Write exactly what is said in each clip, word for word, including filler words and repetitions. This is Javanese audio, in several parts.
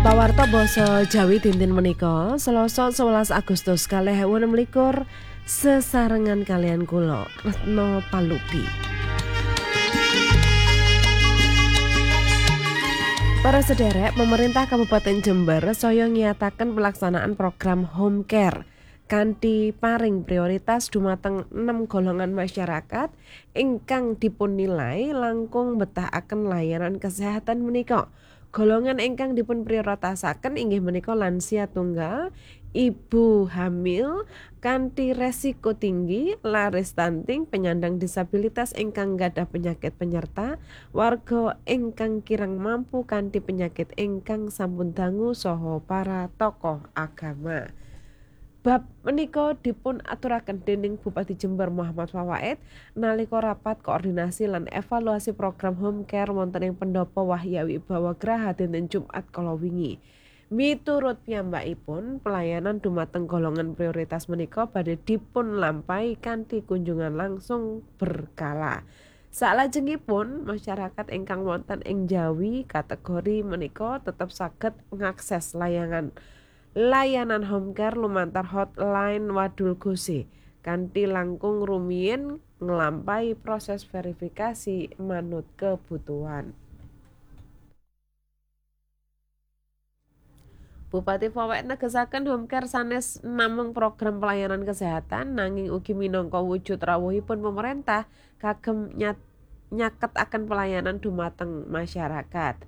Pawarta basa Jawi dinten menika Selasa sewelas Agustus kalih ewu enem likur sesarengan kalian kula Retno Palupi. Para sederek, pemerintah Kabupaten Jember saya ngiyataken pelaksanaan program home care kanthi paring prioritas dumateng enam golongan masyarakat ingkang dipunnilai langkung mbetahaken layanan kesehatan menika. Golongan ingkang dipun prioritasaken inggih menika lansia tunggal, ibu hamil kanthi resiko tinggi, lare stunting, penyandang disabilitas ingkang gadhah penyakit penyerta, warga ingkang kirang mampu kanthi penyakit ingkang sampun dangu saha para tokoh agama. Bab menika dipun aturaken dening Bupati Jember Muhammad Fawaid nalika rapat koordinasi lan evaluasi program home care wonten ing Pendopo Wahyawi Bawagraha dinten Jumat kala wingi. Miturut piyambakipun, pelayanan dumateng golongan prioritas menika badhe dipun lampahi kanthi kunjungan langsung berkala. Salajengipun masyarakat ingkang wonten ing Jawi kategori menika tetep saged ngakses layangan layanan home care lumantar hotline Wadul Gose kanthi langkung rumiyin nglampahi proses verifikasi manut kebutuhan. Bupati Fawaid negesaken home care sanes namung program pelayanan kesehatan nanging ugi minangka wujud rawuhipun pemerintah kagem nyat, nyaketaken pelayanan dumateng masyarakat.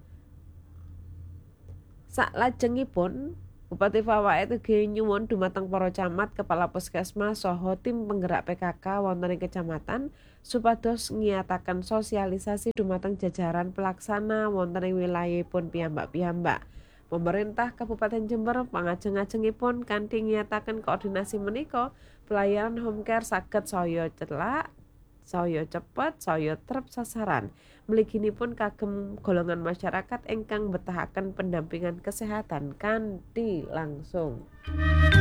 Salajengipun Bupati Fawaid ugi nyuwun dumateng para camat, kepala puskesmas saha tim penggerak P K K wonten ing kecamatan supados ngiyataken sosialisasi dumateng jajaran pelaksana wonten ing wilayahipun piyambak-piyambak. Pemerintah Kabupaten Jember pangajeng-ajengipun kanthi ngiyataken koordinasi menika pelayanan home care saged saya celak, saya cepet, saya trep sasaran. Mliginipun kagem golongan masyarakat ingkang mbetahaken pendampingan kesehatan kanthi langsung.